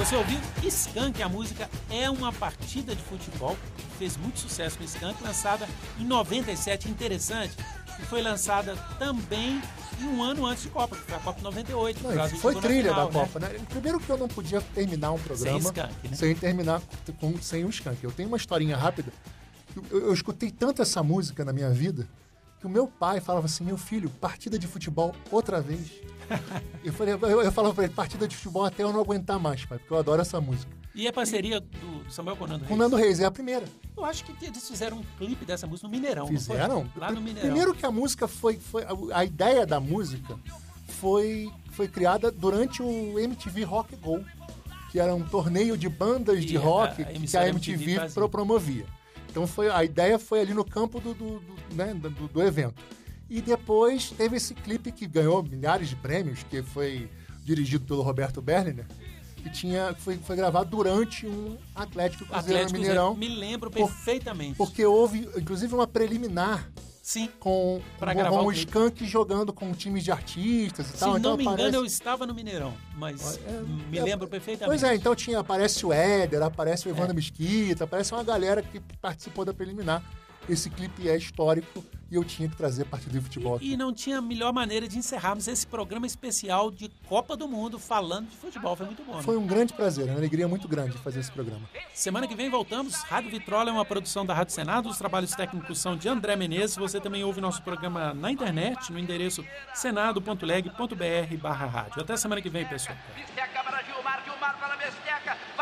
Você ouviu Skank, a música É uma Partida de Futebol, que fez muito sucesso no Skank, lançada em 97, interessante, e foi lançada também um ano antes de Copa, que foi a Copa 98. Não, foi trilha final, da Copa, né? Primeiro que eu não podia terminar um programa sem Skank, né? Sem terminar sem o Skank. Eu tenho uma historinha rápida. Eu escutei tanto essa música na minha vida que o meu pai falava assim: meu filho, partida de futebol outra vez. eu falava pra ele: partida de futebol até eu não aguentar mais, pai, porque eu adoro essa música. E a parceria do Samuel com o Nando Reis? Com o Nando Reis, é a primeira. Eu acho que eles fizeram um clipe dessa música no Mineirão. Fizeram? Lá no Mineirão. Primeiro que a música a ideia da música foi criada durante o MTV Rock Go, que era um torneio de bandas de rock que a MTV promovia. Então a ideia foi ali no campo do evento. E depois teve esse clipe que ganhou milhares de prêmios, que foi dirigido pelo Roberto Berliner, que foi gravado durante um Atlético Cruzeiro no Mineirão. Me lembro perfeitamente. Porque houve, inclusive, uma preliminar. Sim. Com o Skank jogando com times de artistas e tal. Se não me engano, eu estava no Mineirão, mas me lembro perfeitamente. Pois é, então aparece o Éder, aparece o Evandro Mesquita, aparece uma galera que participou da preliminar. Esse clipe é histórico e eu tinha que trazer a partida de futebol aqui. E não tinha melhor maneira de encerrarmos esse programa especial de Copa do Mundo falando de futebol. Foi muito bom, né? Foi um grande prazer, uma alegria muito grande fazer esse programa. Semana que vem voltamos. Rádio Vitrola é uma produção da Rádio Senado. Os trabalhos técnicos são de André Menezes. Você também ouve nosso programa na internet, no endereço senado.leg.br/rádio. Até semana que vem, pessoal. Bisteca para Gilmar para Bisteca.